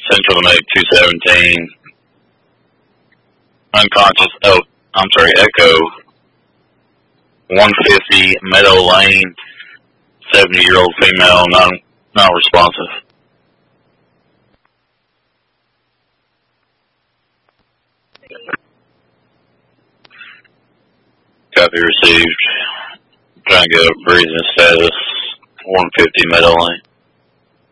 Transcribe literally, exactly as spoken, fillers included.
Central to make two seventeen. Unconscious, oh, I'm sorry, Echo. one fifty, Meadow Lane, seventy-year-old female, non, non-responsive. Copy received. Trying to get a breathing status, one fifty Meadow Lane.